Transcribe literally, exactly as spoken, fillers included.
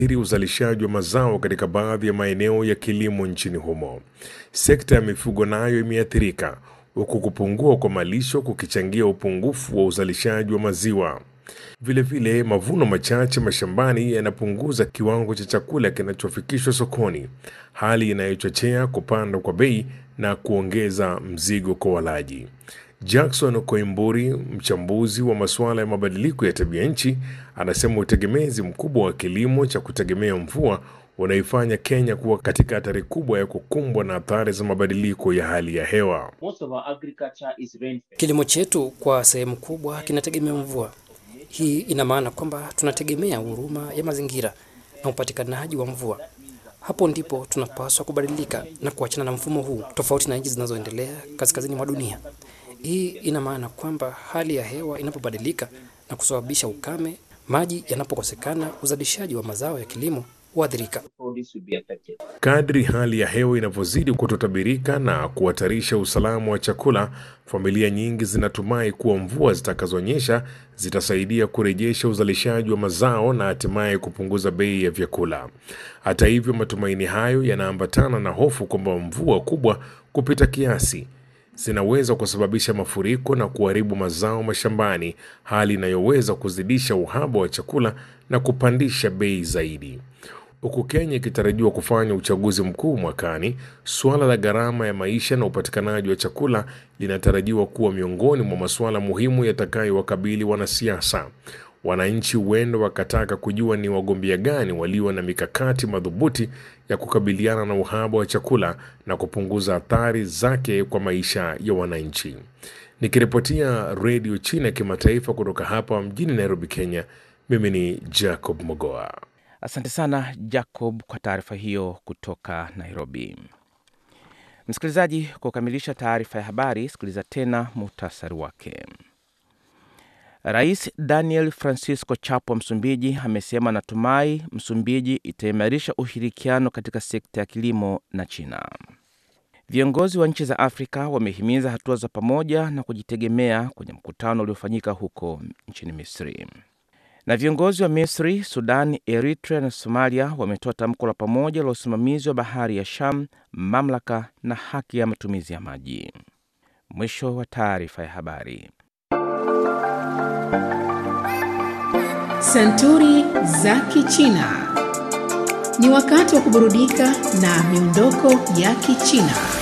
ili uzalishaji wa mazao katika baadhi ya maeneo ya kilimo nchini humo. Sekta ya mifugo nayo imeathirika, huku kupungua kwa malisho kukichangia upungufu wa uzalishaji wa maziwa. Vile vile, mavuno machache mashambani yanapunguza kiwango cha chakula kinachofikishwa sokoni, hali inayochochea kupanda kwa bei na kuongeza mzigo kwa walaji. Jackson Koimburi, mchambuzi wa masuala ya mabadiliko ya tabia nchi, anasema utegemezi mkubwa wa kilimo cha kutegemea mvua unaifanya Kenya kuwa katika hatari kubwa ya kukumbwa na athari za mabadiliko ya hali ya hewa. Kilimo chetu kwa sehemu kubwa kinategemea mvua. Hii ina maana kwamba tunategemea huruma ya mazingira na upatikanaji wa mvua. Hapo ndipo tunapaswa kubadilika na kuachana na mfumo huu, tofauti na nchi zinazoendelea kaskazini mwa dunia. Hii ina maana kwamba hali ya hewa inapobadilika na kusababisha ukame, maji yanapokosekana, uzalishaji wa mazao ya kilimo huathirika. Kadri hali ya hewa inavyozidi kutotabirika na kuhatarisha usalama wa chakula, familia nyingi zinatumai kuwa mvua zitakazonyesha zitasaidia kurejesha uzalishaji wa mazao na hatimaye kupunguza bei ya vyakula. Hata hivyo, matumaini hayo yanaambatana na hofu kwamba mvua kubwa kupita kiasi zinaweza kusababisha mafuriko na kuharibu mazao mashambani, hali inayoweza kuzidisha uhaba wa chakula na kupandisha bei zaidi. Huku Kenya ikitarajiwa kufanya uchaguzi mkuu mwakani, suala la gharama ya maisha na upatikanaji wa chakula linatarajiwa kuwa miongoni mwa masuala muhimu yatakayowakabili wanasiasa. Wananchi huenda wakataka kujua ni wagombea gani walio na mikakati madhubuti ya kukabiliana na uhaba wa chakula na kupunguza athari zake kwa maisha ya wananchi. Nikiripotia Radio China ya Kimataifa kutoka hapa mjini Nairobi, Kenya, mimi ni Jacob Mogoa. Asante sana Jacob kwa taarifa hiyo kutoka Nairobi. Msikilizaji, kwa kukamilisha taarifa ya habari, sikiliza tena muhtasari wake. Rais Daniel Francisco Chapo Msumbiji amesema natumai Msumbiji itaimarisha ushirikiano katika sekta ya kilimo na China. Viongozi wa nchi za Afrika wamehimiza hatua za pamoja na kujitegemea kwenye mkutano uliofanyika huko nchini Misri. Na viongozi wa Misri, Sudan, Eritrea na Somalia wametoa tamko la pamoja la usimamizi wa bahari ya Sham, mamlaka na haki ya matumizi ya maji. Mwisho wa taarifa ya habari. Santuri za Kichina. Ni wakati wa kuburudika na miondoko ya Kichina.